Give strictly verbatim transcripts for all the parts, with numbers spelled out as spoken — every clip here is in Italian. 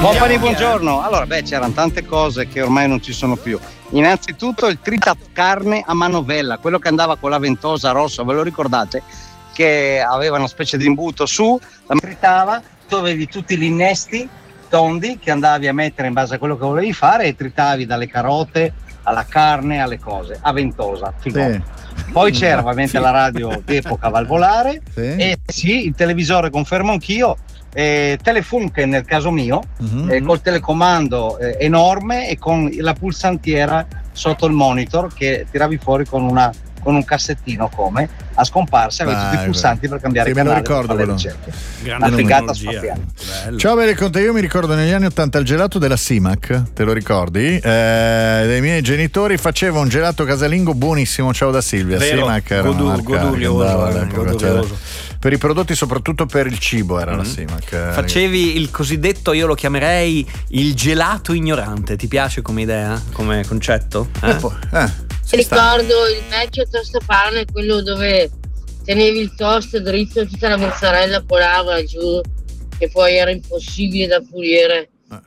Company, buongiorno. Allora, beh, c'erano tante cose che ormai non ci sono più. Innanzitutto il tritacarne a manovella, quello che andava con la ventosa rossa, ve lo ricordate? Che aveva una specie di imbuto su, la tritava, tu avevi tutti gli innesti tondi che andavi a mettere in base a quello che volevi fare e tritavi dalle carote alla carne, alle cose, a ventosa, figone. Sì. Poi c'era ovviamente sì. la radio d'epoca valvolare sì. e sì, il televisore, confermo anch'io, eh, Telefunken nel caso mio, mm-hmm. eh, col telecomando eh, enorme e con la pulsantiera sotto il monitor che tiravi fuori con una con un cassettino come a scomparsa avevi tutti i pulsanti per cambiare sì, canale. Me lo ricordo quello. Una figata spaziale. Ciao Bene Conte, io mi ricordo negli anni ottanta il gelato della Simac, te lo ricordi? Eh, dei miei genitori faceva un gelato casalingo buonissimo. Ciao da Silvia. Vero, Simac era godu- una marca godurioso, che eh, godurioso. Per i prodotti, soprattutto per il cibo, era mm. la Simac. Facevi il cosiddetto, io lo chiamerei il gelato ignorante. Ti piace come idea, come concetto? Eh? Eh, poi, eh. Ti ricordo il vecchio tostapane, quello dove tenevi il toast dritto e tutta la mozzarella colava giù, che poi era impossibile da pulire.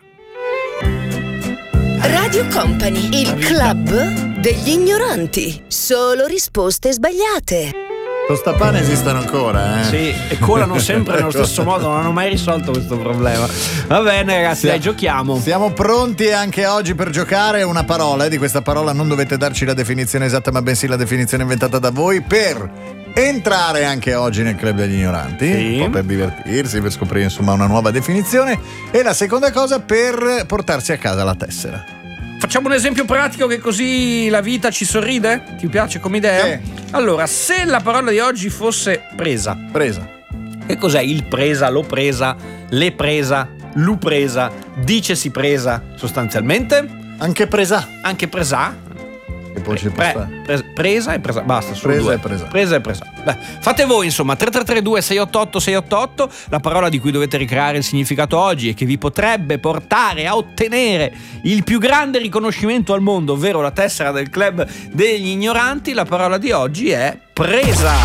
Radio Company, il club degli ignoranti. Solo risposte sbagliate. Tostapane esistono ancora, eh? Sì, e colano sempre nello stesso modo, non hanno mai risolto questo problema. Va bene ragazzi, sì. dai, giochiamo. Siamo pronti anche oggi per giocare. Una parola, e di questa parola non dovete darci la definizione esatta, ma bensì la definizione inventata da voi per entrare anche oggi nel club degli ignoranti, sì. un po' per divertirsi, per scoprire insomma una nuova definizione. E la seconda cosa, per portarsi a casa la tessera. Facciamo un esempio pratico che così la vita ci sorride? Ti piace come idea? Sì. Allora, se la parola di oggi fosse presa. Presa. Che cos'è il presa, l'ho presa, l'è presa, l'u presa, dicesi presa sostanzialmente? Anche presa. Anche presa? E poi ci Pre, presa, presa e presa, basta, solo presa due. e presa. Presa e presa. Beh, fate voi insomma, tre tre tre due sei otto otto sei otto otto, la parola di cui dovete ricreare il significato oggi e che vi potrebbe portare a ottenere il più grande riconoscimento al mondo, ovvero la tessera del club degli ignoranti. La parola di oggi è presa.